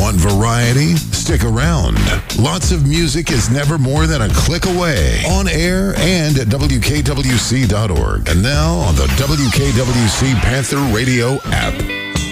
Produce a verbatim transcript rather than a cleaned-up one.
Want variety? Stick around. Lots of music is never more than a click away. On air and at W K W C dot org. And now on the W K W C Panther Radio app.